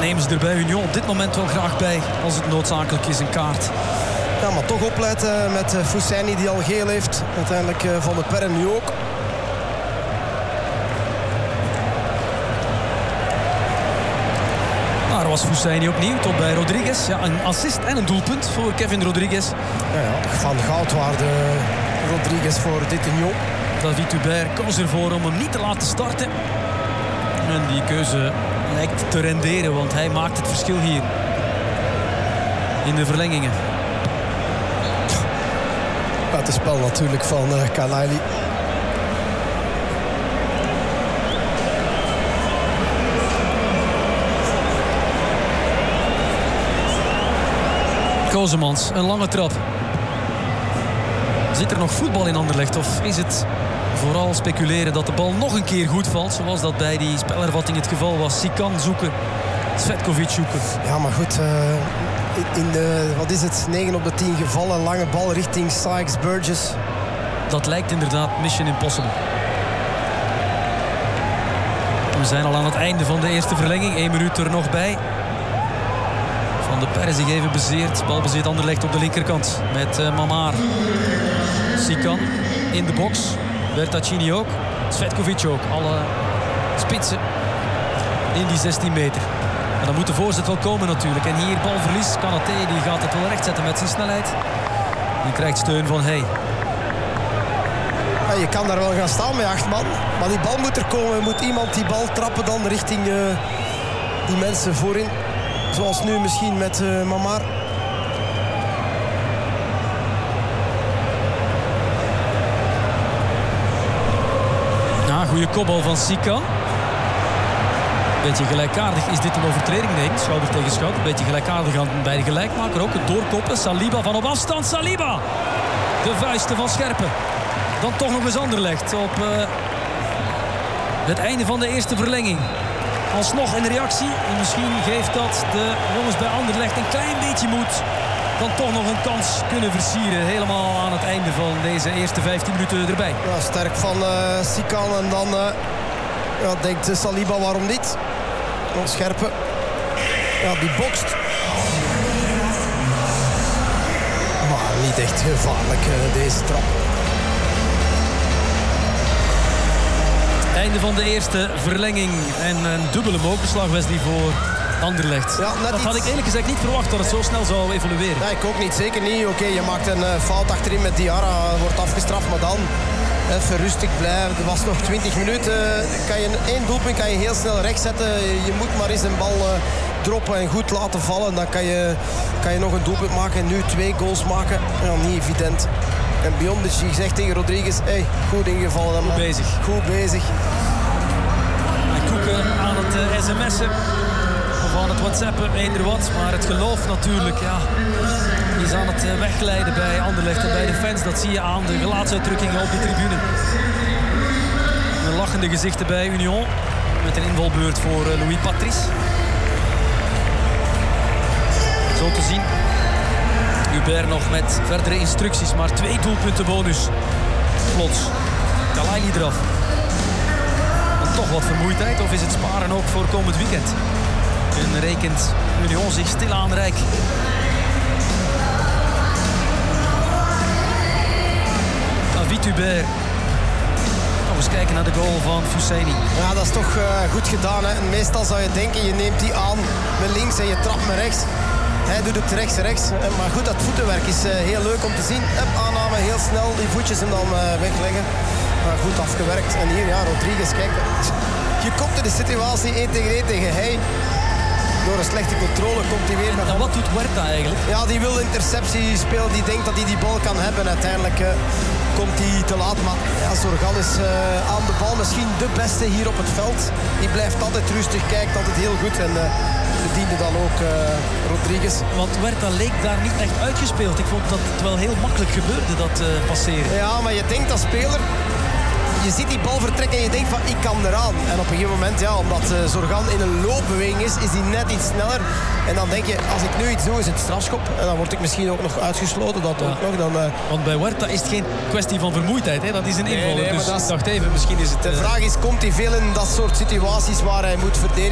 nemen ze er bij Union op dit moment wel graag bij als het noodzakelijk is, een kaart. Ja, maar toch opletten met Fousseyni die al geel heeft. Uiteindelijk Van der Perre nu ook. Daar was Fousseyni opnieuw tot bij Rodriguez. Ja, een assist en een doelpunt voor Kevin Rodriguez. Ja, van goudwaarde Rodriguez voor dit Union. David Hubert koos ervoor om hem niet te laten starten. En die keuze lijkt te renderen, want hij maakt het verschil hier. In de verlengingen. Het is spel natuurlijk van Kalaili. Kozemans, een lange trap. Zit er nog voetbal in Anderlecht of is het vooral speculeren dat de bal nog een keer goed valt, zoals dat bij die spelervatting het geval was? Sikan zoeken, Cvetkovic zoeken. Ja, maar goed, in de, wat is het, 9 op de 10 gevallen, lange bal richting Sykes-Burgess. Dat lijkt inderdaad mission impossible. We zijn al aan het einde van de eerste verlenging, 1 minuut er nog bij. Van de Perre zich even bezeerd. Balbezit Anderlecht op de linkerkant met Mamar. Sikan in de box. Bertaccini ook. Cvetkovic ook. Alle spitsen in die 16 meter. En dan moet de voorzet wel komen natuurlijk. En hier balverlies. Kanaté die gaat het wel rechtzetten met zijn snelheid. Die krijgt steun van Hey. Ja, je kan daar wel gaan staan met 8 man. Maar die bal moet er komen. Moet iemand die bal trappen dan richting die mensen voorin. Zoals nu misschien met Mamar. Ja, goede kopbal van Sika. Beetje gelijkaardig. Is dit een overtreding? Nee, schouder tegen schouder. Beetje gelijkaardig aan bij de gelijkmaker ook. Het doorkoppen. Saliba van op afstand. Saliba! De vuisten van Scherpen. Dan toch nog eens Anderlecht op het einde van de eerste verlenging. Alsnog een reactie. En misschien geeft dat de jongens bij Anderlecht een klein beetje moed. Dan toch nog een kans kunnen versieren. Helemaal aan het einde van deze eerste 15 minuten erbij. Ja, sterk van Sikan. En dan denkt Saliba waarom niet. Scherpen. Ja, die bokst. Maar niet echt gevaarlijk deze trap. Einde van de eerste verlenging. En een dubbele mokerslag, Wesley, voor Anderlecht. Ja, dat had ik eerlijk gezegd niet verwacht dat het zo snel zou evolueren. Nee, ik ook niet. Zeker niet. Oké, je maakt een fout achterin met Diarra. Wordt afgestraft, maar dan even rustig blijven. Er was nog 20 minuten. Één doelpunt kan je heel snel rechtzetten. Je moet maar eens een bal droppen en goed laten vallen. Dan kan je nog een doelpunt maken. En nu 2 goals maken. Ja, niet evident. En Biondic die zegt tegen Rodriguez: hey, goed ingevallen. Goed bezig. Goed bezig. En Koeken aan het sms'en. Of aan het whatsappen, eender wat. Maar het geloof natuurlijk, ja, is aan het wegglijden bij Anderlecht en bij de fans. Dat zie je aan de gelaatsuitdrukkingen op de tribune. Een lachende gezichten bij Union. Met een invalbeurt voor Louis Patrice. Zo te zien. Hubert nog met verdere instructies, maar 2 doelpunten bonus. Plots. Kalaili eraf. En toch wat vermoeidheid, of is het sparen ook voor komend weekend? En rekent Union zich stilaan rijk. David Hubert. Nog eens kijken naar de goal van Fousseyni. Ja, dat is toch goed gedaan. Hè? En meestal zou je denken, je neemt die aan met links en je trapt met rechts. Hij doet het rechts. Maar goed, dat voetenwerk is heel leuk om te zien. Aanname, heel snel die voetjes en dan wegleggen. Maar goed afgewerkt. En hier, ja, Rodriguez, kijk. Je komt in de situatie 1 tegen 1 tegen hij. Door een slechte controle komt hij weer naar voren. En wat doet Huerta eigenlijk? Ja, die wil interceptie spelen. Die denkt dat hij die bal kan hebben. Uiteindelijk komt hij te laat. Maar ja, Zorgan is aan de bal misschien de beste hier op het veld. Die blijft altijd rustig, kijkt altijd heel goed. En bediende dan ook Rodriguez. Want Huerta leek daar niet echt uitgespeeld. Ik vond dat het wel heel makkelijk gebeurde, dat passeren. Ja, maar je denkt als speler... Je ziet die bal vertrekken en je denkt van ik kan eraan. En op een gegeven moment, ja, omdat Zorgan in een loopbeweging is hij net iets sneller. En dan denk je, als ik nu iets doe is het strafschop. En dan word ik misschien ook nog uitgesloten. Dat ook nog, dan, Want bij Huerta is het geen kwestie van vermoeidheid. Hè? Dat is een invaller. Nee, dus maar ik dacht even, misschien is het... De vraag is, komt hij veel in dat soort situaties waar hij moet verdedigen?